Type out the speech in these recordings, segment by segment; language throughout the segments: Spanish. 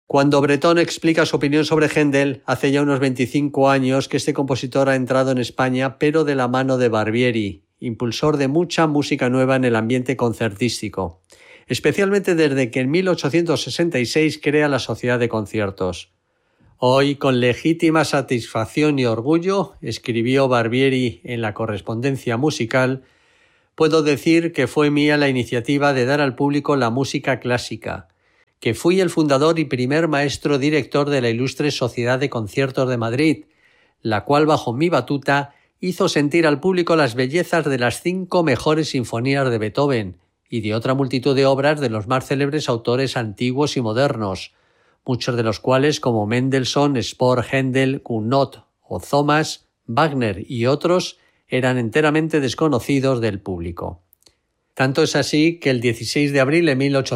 Cuando Breton explica su opinión sobre Händel, hace ya unos 25 años que este compositor ha entrado en España, pero de la mano de Barbieri, impulsor de mucha música nueva en el ambiente concertístico, especialmente desde que en 1866 crea la Sociedad de Conciertos. Hoy, con legítima satisfacción y orgullo, escribió Barbieri en la correspondencia musical, puedo decir que fue mía la iniciativa de dar al público la música clásica, que fui el fundador y primer maestro director de la ilustre Sociedad de Conciertos de Madrid, la cual bajo mi batuta hizo sentir al público las bellezas de las 5 mejores sinfonías de Beethoven y de otra multitud de obras de los más célebres autores antiguos y modernos, muchos de los cuales como Mendelssohn, Spohr, Händel, Gounod o Thomas, Wagner y otros eran enteramente desconocidos del público. Tanto es así que el 16 de abril de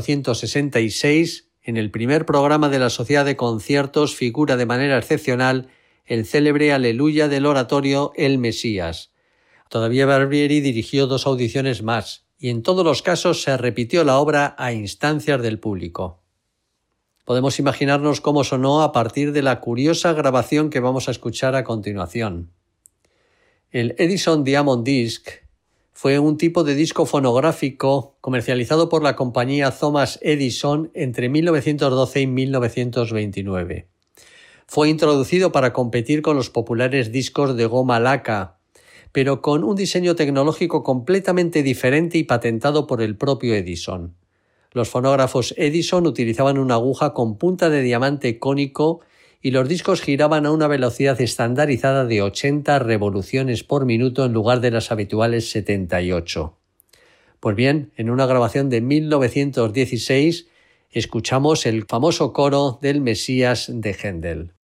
1866, en el primer programa de la Sociedad de Conciertos, figura de manera excepcional el célebre Aleluya del oratorio El Mesías. Todavía Barbieri dirigió 2 audiciones más, y en todos los casos se repitió la obra a instancias del público. Podemos imaginarnos cómo sonó a partir de la curiosa grabación que vamos a escuchar a continuación. El Edison Diamond Disc fue un tipo de disco fonográfico comercializado por la compañía Thomas Edison entre 1912 y 1929. Fue introducido para competir con los populares discos de goma laca, pero con un diseño tecnológico completamente diferente y patentado por el propio Edison. Los fonógrafos Edison utilizaban una aguja con punta de diamante cónico y los discos giraban a una velocidad estandarizada de 80 revoluciones por minuto en lugar de las habituales 78. Pues bien, en una grabación de 1916 escuchamos el famoso coro del Mesías de Händel.